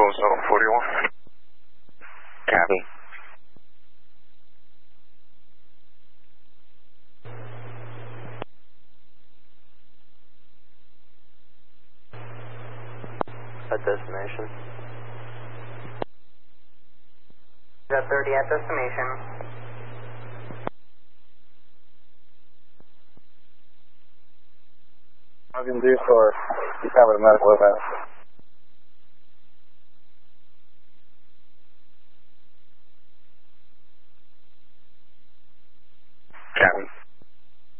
zone 41. Copy. At destination. Jet 30 at destination. I can do for you cover the medical event.